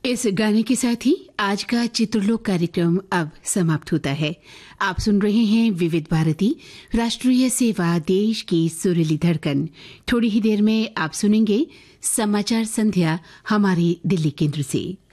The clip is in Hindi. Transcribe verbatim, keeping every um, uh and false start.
इस गाने के साथ ही आज का चित्रलोक कार्यक्रम अब समाप्त होता है। आप सुन रहे हैं विविध भारती राष्ट्रीय सेवा, देश की सुरीली धड़कन। थोड़ी ही देर में आप सुनेंगे समाचार संध्या हमारे दिल्ली केंद्र से।